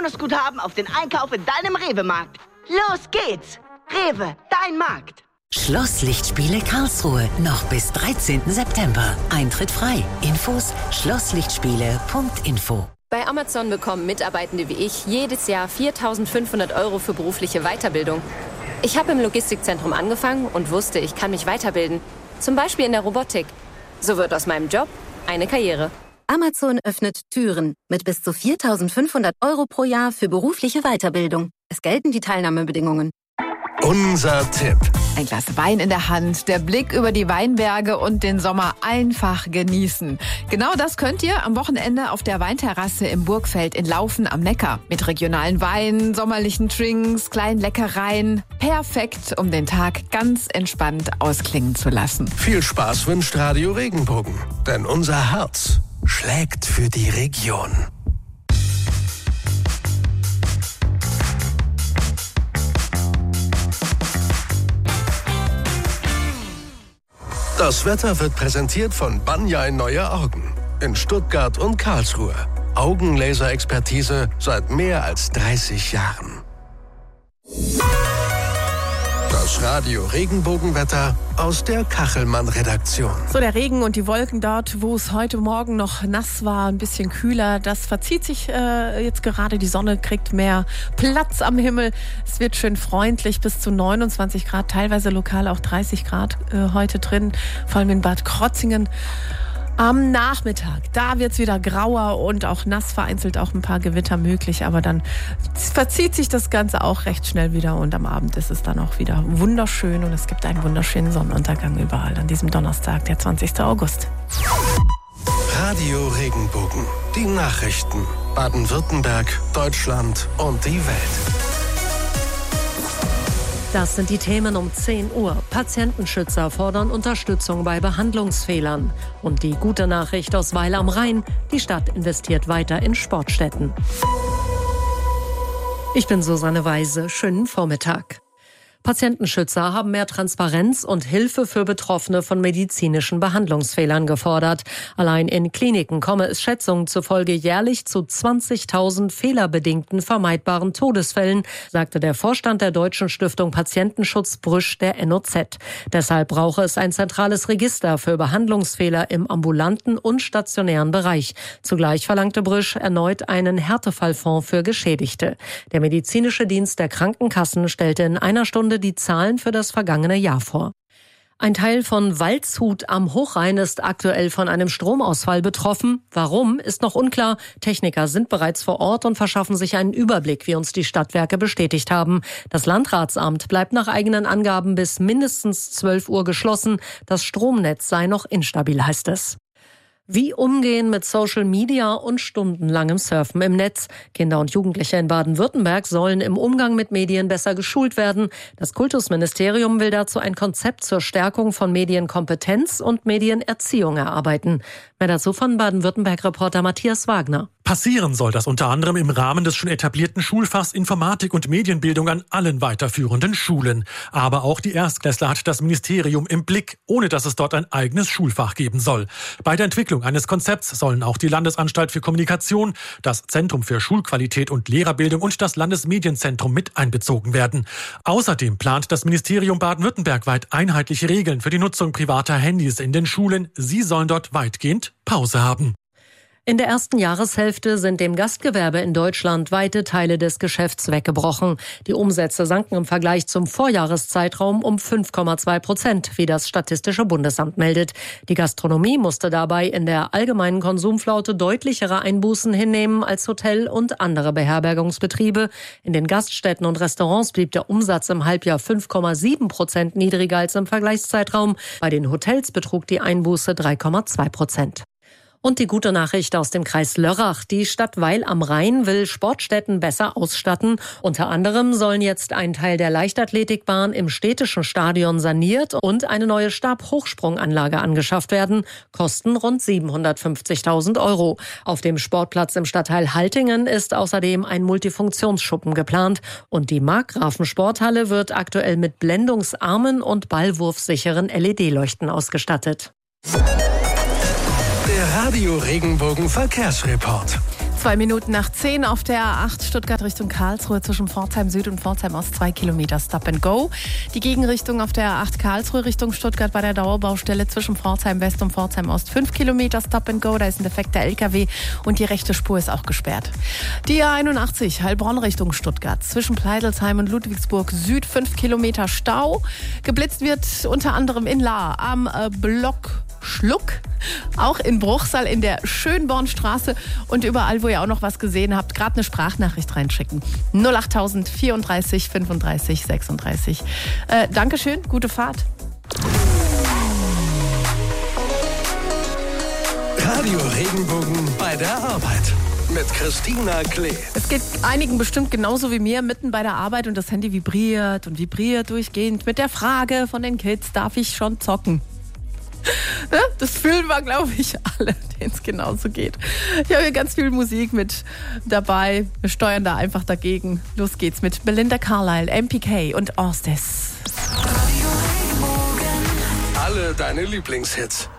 Bonusguthaben auf den Einkauf in deinem Rewe-Markt. Los geht's! Rewe, dein Markt. Schlosslichtspiele Karlsruhe. Noch bis 13. September. Eintritt frei. Infos schlosslichtspiele.info. Bei Amazon bekommen Mitarbeitende wie ich jedes Jahr 4.500 € für berufliche Weiterbildung. Ich habe im Logistikzentrum angefangen und wusste, ich kann mich weiterbilden. Zum Beispiel in der Robotik. So wird aus meinem Job eine Karriere. Amazon öffnet Türen mit bis zu 4.500 € pro Jahr für berufliche Weiterbildung. Es gelten die Teilnahmebedingungen. Unser Tipp. Ein Glas Wein in der Hand, der Blick über die Weinberge und den Sommer einfach genießen. Genau das könnt ihr am Wochenende auf der Weinterrasse im Burgfeld in Laufen am Neckar. Mit regionalen Weinen, sommerlichen Drinks, kleinen Leckereien. Perfekt, um den Tag ganz entspannt ausklingen zu lassen. Viel Spaß wünscht Radio Regenbogen. Denn unser Herz schlägt für die Region. Das Wetter wird präsentiert von Banjai Neue Augen in Stuttgart und Karlsruhe. Augenlaser-Expertise seit mehr als 30 Jahren. Das Radio Regenbogenwetter aus der Kachelmann-Redaktion. So, der Regen und die Wolken dort, wo es heute Morgen noch nass war, ein bisschen kühler, das verzieht sich jetzt gerade. Die Sonne kriegt mehr Platz am Himmel. Es wird schön freundlich, bis zu 29 Grad, teilweise lokal auch 30 Grad heute drin, vor allem in Bad Krotzingen. Am Nachmittag, da wird's wieder grauer und auch nass, vereinzelt auch ein paar Gewitter möglich, aber dann verzieht sich das Ganze auch recht schnell wieder und am Abend ist es dann auch wieder wunderschön und es gibt einen wunderschönen Sonnenuntergang überall an diesem Donnerstag, der 20. August. Radio Regenbogen, die Nachrichten, Baden-Württemberg, Deutschland und die Welt. Das sind die Themen um 10 Uhr. Patientenschützer fordern Unterstützung bei Behandlungsfehlern. Und die gute Nachricht aus Weil am Rhein: Die Stadt investiert weiter in Sportstätten. Ich bin Susanne Weise. Schönen Vormittag. Patientenschützer haben mehr Transparenz und Hilfe für Betroffene von medizinischen Behandlungsfehlern gefordert. Allein in Kliniken komme es Schätzungen zufolge jährlich zu 20.000 fehlerbedingten vermeidbaren Todesfällen, sagte der Vorstand der Deutschen Stiftung Patientenschutz Brüsch der NOZ. Deshalb brauche es ein zentrales Register für Behandlungsfehler im ambulanten und stationären Bereich. Zugleich verlangte Brüsch erneut einen Härtefallfonds für Geschädigte. Der medizinische Dienst der Krankenkassen stellte in einer Stunde die Zahlen für das vergangene Jahr vor. Ein Teil von Waldshut am Hochrhein ist aktuell von einem Stromausfall betroffen. Warum, ist noch unklar. Techniker sind bereits vor Ort und verschaffen sich einen Überblick, wie uns die Stadtwerke bestätigt haben. Das Landratsamt bleibt nach eigenen Angaben bis mindestens 12 Uhr geschlossen. Das Stromnetz sei noch instabil, heißt es. Wie umgehen mit Social Media und stundenlangem Surfen im Netz? Kinder und Jugendliche in Baden-Württemberg sollen im Umgang mit Medien besser geschult werden. Das Kultusministerium will dazu ein Konzept zur Stärkung von Medienkompetenz und Medienerziehung erarbeiten. Mehr dazu von Baden-Württemberg-Reporter Matthias Wagner. Passieren soll das unter anderem im Rahmen des schon etablierten Schulfachs Informatik und Medienbildung an allen weiterführenden Schulen. Aber auch die Erstklässler hat das Ministerium im Blick, ohne dass es dort ein eigenes Schulfach geben soll. Bei der Entwicklung eines Konzepts sollen auch die Landesanstalt für Kommunikation, das Zentrum für Schulqualität und Lehrerbildung und das Landesmedienzentrum mit einbezogen werden. Außerdem plant das Ministerium Baden-Württemberg weit einheitliche Regeln für die Nutzung privater Handys in den Schulen. Sie sollen dort weitgehend Pause haben. In der ersten Jahreshälfte sind dem Gastgewerbe in Deutschland weite Teile des Geschäfts weggebrochen. Die Umsätze sanken im Vergleich zum Vorjahreszeitraum um 5,2%, wie das Statistische Bundesamt meldet. Die Gastronomie musste dabei in der allgemeinen Konsumflaute deutlichere Einbußen hinnehmen als Hotel- und andere Beherbergungsbetriebe. In den Gaststätten und Restaurants blieb der Umsatz im Halbjahr 5,7% niedriger als im Vergleichszeitraum. Bei den Hotels betrug die Einbuße 3,2%. Und die gute Nachricht aus dem Kreis Lörrach. Die Stadt Weil am Rhein will Sportstätten besser ausstatten. Unter anderem sollen jetzt ein Teil der Leichtathletikbahn im städtischen Stadion saniert und eine neue Stabhochsprunganlage angeschafft werden. Kosten rund 750.000 €. Auf dem Sportplatz im Stadtteil Haltingen ist außerdem ein Multifunktionsschuppen geplant. Und die Markgrafensporthalle wird aktuell mit blendungsarmen und ballwurfsicheren LED-Leuchten ausgestattet. Der Radio Regenbogen Verkehrsreport. 2 Minuten nach 10 auf der A8 Stuttgart Richtung Karlsruhe zwischen Pforzheim Süd und Pforzheim Ost 2 Kilometer Stop and Go. Die Gegenrichtung auf der A8 Karlsruhe Richtung Stuttgart bei der Dauerbaustelle zwischen Pforzheim West und Pforzheim Ost 5 Kilometer Stop and Go. Da ist ein defekter LKW und die rechte Spur ist auch gesperrt. Die A81 Heilbronn Richtung Stuttgart zwischen Pleidelsheim und Ludwigsburg Süd 5 Kilometer Stau. Geblitzt wird unter anderem in Lahr am Block Schluck, auch in Bruchsal in der Schönbornstraße und überall, wo ihr auch noch was gesehen habt, gerade eine Sprachnachricht reinschicken. 08000 34 35 36. Dankeschön, gute Fahrt. Radio Regenbogen bei der Arbeit mit Christina Klee. Es geht einigen bestimmt genauso wie mir mitten bei der Arbeit und das Handy vibriert und vibriert durchgehend mit der Frage von den Kids, darf ich schon zocken? Das fühlen wir, glaube ich, alle, denen es genauso geht. Ich habe hier ganz viel Musik mit dabei. Wir steuern da einfach dagegen. Los geht's mit Belinda Carlisle, MPK und Orstes. Alle deine Lieblingshits.